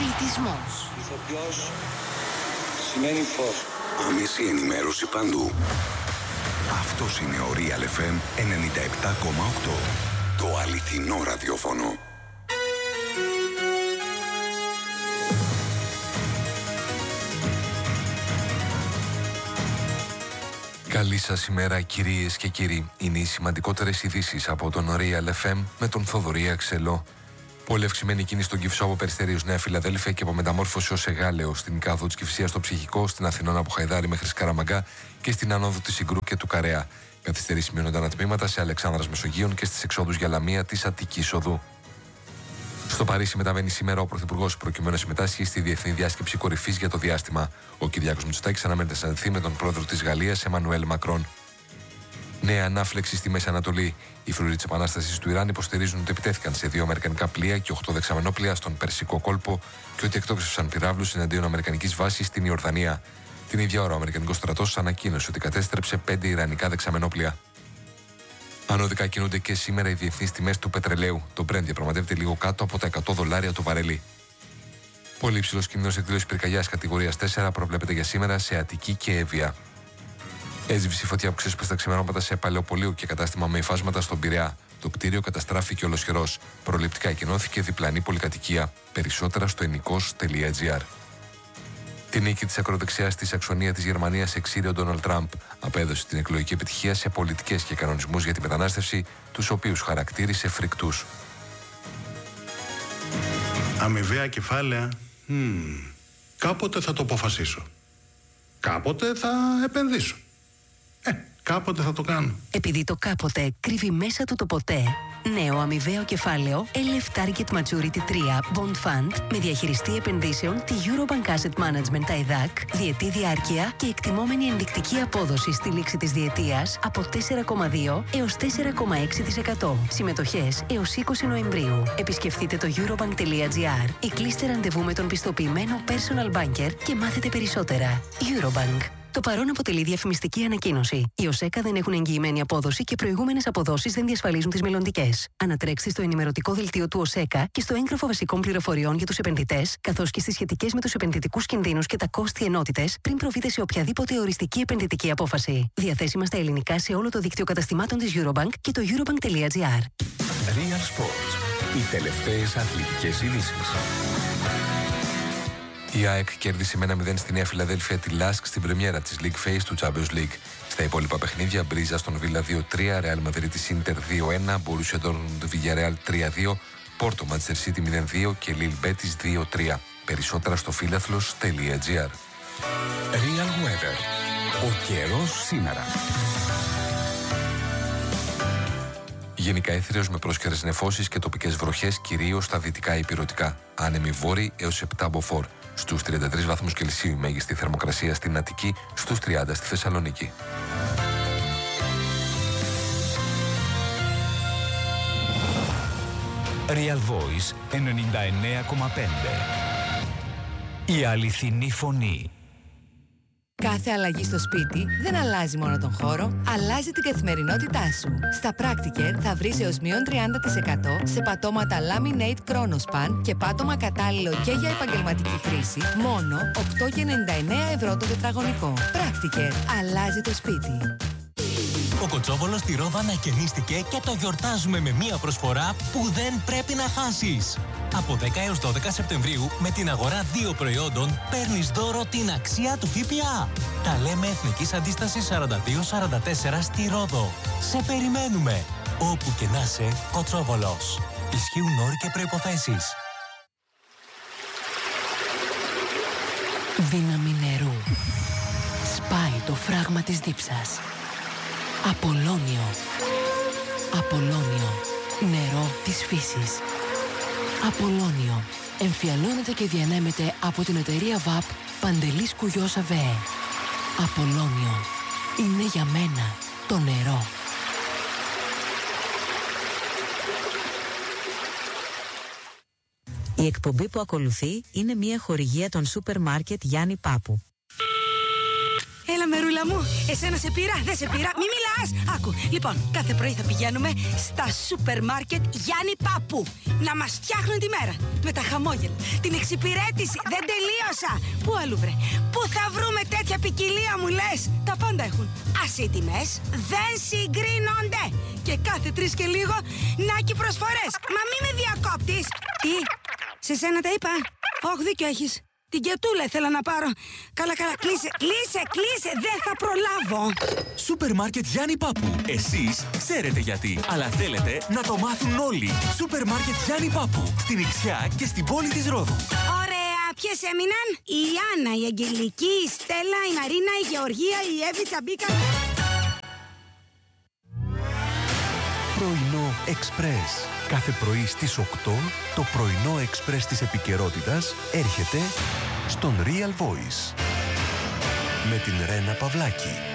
Πολιτισμός. Ηθοποιός σημαίνει φως. Άμεση ενημέρωση παντού. Αυτός είναι ο Real FM 97,8. Το αληθινό ραδιόφωνο. Καλή σας ημέρα κυρίες και κύριοι. Είναι οι σημαντικότερες ειδήσεις από τον Real FM με τον Θοδωρή Αξελό. Πολύ αυξημένη κίνηση στον Κυφσό από Περιστερίους Νέα Φιλαδέλφια και από μεταμόρφωση ως Εγάλεο στην κάδο της Κυφσίας στο Ψυχικό, στην Αθηνών από Χαϊδάρη μέχρι Σκαραμαγκά και στην ανόδο της Συγκρού και του Καρέα. Καθυστερήσεις μειώνονταν ατμήματα σε Αλεξάνδρας Μεσογείων και στις εξόδους για Λαμία της Αττικής Οδού. Στο Παρίσι μεταβαίνει σήμερα ο Πρωθυπουργός προκειμένου να συμμετάσχει στη Διεθνή Διάσκεψη Κορυφής για το Διάστημα. Ο Κυριάκος Μητσοτάκης αναμένεται να συναντηθεί με τον πρόεδρο της Γαλλίας, Εμμανουέλ Μακρόν. Νέα ανάφλεξη στη Μέση Ανατολή. Οι φρουροί της Επανάστασης του Ιράν υποστηρίζουν ότι επιτέθηκαν σε 2 αμερικανικά πλοία και 8 δεξαμενόπλοια στον Περσικό κόλπο και ότι εκτόξευσαν πυράβλους εναντίον αμερικανικής βάσης στην Ιορδανία. Την ίδια ώρα, ο αμερικανικός στρατός ανακοίνωσε ότι κατέστρεψε 5 ιρανικά δεξαμενόπλοια. Ανώδικα κινούνται και σήμερα οι διεθνείς τιμές του πετρελαίου. Το Brent διαπραγματεύεται λίγο κάτω από τα $100 το βαρέλι. Πολύ υψηλός κίνδυνος εκδήλωσης πυρκαγιάς κατηγορίας 4 προβλέπεται για σήμερα σε Αττική και Εύβοια. Έσβησε η φωτιά που ξέσπασε τα ξημερώματα σε παλαιοπολείο και κατάστημα με υφάσματα στον Πειραιά. Το κτίριο καταστράφηκε ολοσχερός. Προληπτικά εκενώθηκε διπλανή πολυκατοικία. Περισσότερα στο ενικός.gr. Τη νίκη της ακροδεξιάς στη Σαξονία της Γερμανίας εξήρε ο Ντόναλντ Τραμπ. Απέδωσε την εκλογική επιτυχία σε πολιτικές και κανονισμούς για τη μετανάστευση, τους οποίους χαρακτήρισε φρικτούς. Αμοιβαία κεφάλαια. Κάποτε θα το αποφασίσω. Κάποτε θα επενδύσω. Κάποτε θα το κάνω. Επειδή το κάποτε κρύβει μέσα του το ποτέ, νέο αμοιβαίο κεφάλαιο LF Target Maturity 3 Bond Fund με διαχειριστή επενδύσεων τη Eurobank Asset Management ΤΑΙΔΑΚ, διετή διάρκεια και εκτιμόμενη ενδεικτική απόδοση στη λήξη της διετίας από 4,2 έως 4,6%. Συμμετοχές έως 20 Νοεμβρίου. Επισκεφτείτε το eurobank.gr ή κλείστε ραντεβού με τον πιστοποιημένο personal banker και μάθετε περισσότερα. Eurobank. Το παρόν αποτελεί διαφημιστική ανακοίνωση. Οι ΟΣΕΚΑ δεν έχουν εγγυημένη απόδοση και προηγούμενες αποδόσεις δεν διασφαλίζουν τις μελλοντικές. Ανατρέξτε στο ενημερωτικό δελτίο του ΟΣΕΚΑ και στο έγγραφο βασικών πληροφοριών για τους επενδυτές, καθώς και στις σχετικές με τους επενδυτικούς κινδύνους και τα κόστη ενότητες, πριν προβείτε σε οποιαδήποτε οριστική επενδυτική απόφαση. Διαθέσιμα στα ελληνικά σε όλο το δίκτυο καταστημάτων της Eurobank και το eurobank.gr. Real Sports. Οι τελευταίες αθλητικές ειδήσεις. Η ΑΕΚ κέρδισε με 1-0 στη Νέα Φιλαδέλφια τη Λάσκ στην πρεμιέρα της League Phase του Champions League. Στα υπόλοιπα παιχνίδια, Μπρίζα στον Βίλα 2-3, Ρεάλ Μαδρίτης Ίντερ 2-1, Μπορούσια Ντόρτμουντ Βιγιαρεάλ 3-2, Πόρτο Μάντσεστερ Σίτι 0-2 και Λιλ Μπέτις 2-3. Περισσότερα στο φίλαθλος.gr. Real Weather. Ο καιρός σήμερα. Γενικά έθριος με πρόσκαιρες νεφώσεις και τοπικές βροχές, κυρίως στα δυτικά ηπειρωτικά. Άνεμοι βόρειοι έως 7 μποφόρ. Στους 33 βαθμούς Κελσίου η μέγιστη θερμοκρασία στην Αττική, στους 30 στη Θεσσαλονίκη. Real Voice 99,5. Η αληθινή φωνή. Κάθε αλλαγή στο σπίτι δεν αλλάζει μόνο τον χώρο, αλλάζει την καθημερινότητά σου. Στα Practiker θα βρεις έως μείον 30% σε πατώματα Laminate Chronospan και πάτωμα κατάλληλο και για επαγγελματική χρήση, μόνο 8,99 ευρώ το τετραγωνικό. Practiker. Αλλάζει το σπίτι. Ο Κοτσόβολος στη Ρόδα ανακαινίστηκε και το γιορτάζουμε με μία προσφορά που δεν πρέπει να χάσεις. Από 10 έως 12 Σεπτεμβρίου, με την αγορά 2 προϊόντων, παίρνεις δώρο την αξία του ΦΠΑ. Τα λέμε Εθνικής Αντίστασης 42-44 στη Ρόδο. Σε περιμένουμε. Όπου και να είσαι, Κοτσόβολος. Ισχύουν όροι και προϋποθέσεις. Δύναμη νερού. Σπάει το φράγμα της δίψας. Απολώνιο. Απολώνιο. Νερό της φύσης. Απολώνιο. Εμφιαλώνεται και διανέμεται από την εταιρεία ΒΑΠ Παντελής Κουγιός ΑΒΕ. Απολώνιο. Είναι για μένα το νερό. Η εκπομπή που ακολουθεί είναι μια χορηγία των σούπερ μάρκετ Γιάννη Πάπου. Έλα μερούλα μου, εσένα σε πήρα, δεν σε πήρα, μη μιλάς. Κώστας! Άκου, λοιπόν, κάθε πρωί θα πηγαίνουμε στα σούπερ μάρκετ Γιάννη Πάπου να μας φτιάχνουν τη μέρα. Με τα χαμόγελα, την εξυπηρέτηση. Δεν τελείωσα! Πού αλλού βρε? Πού θα βρούμε τέτοια ποικιλία, μου λες? Τα πάντα έχουν. Ας οι τιμές δεν συγκρίνονται. Και κάθε 3 και λίγο νάκι προσφορές. Μα μη με διακόπτεις. Τι? Σε σένα τα είπα? Όχι, δίκιο έχεις. Την κετούλα ήθελα να πάρω. Καλά, κλείσε, δεν θα προλάβω. Σούπερ μάρκετ Γιάννη Πάπου. Εσείς ξέρετε γιατί, αλλά θέλετε να το μάθουν όλοι. Σούπερ μάρκετ Γιάννη Πάπου. Στην Ιξιά και στην πόλη της Ρόδου. Ωραία, ποιες έμειναν? Η Άννα, η Αγγελική, η Στέλλα, η Μαρίνα, η Γεωργία, η Εύη, Τσαμπίκα. Πρωινό Εξπρές. Κάθε πρωί στις 8 το πρωινό Εξπρές της επικαιρότητας έρχεται στον Real Voice με την Ρένα Παυλάκη.